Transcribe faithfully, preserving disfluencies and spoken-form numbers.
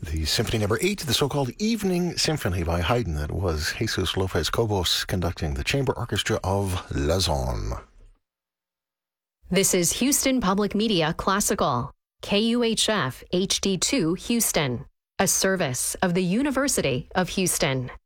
The Symphony Number Eight, the so-called Evening Symphony by Haydn. That was Jesus Lopez Cobos conducting the Chamber Orchestra of Lausanne. This is Houston Public Media Classical, K U H F H D two Houston, a service of the University of Houston.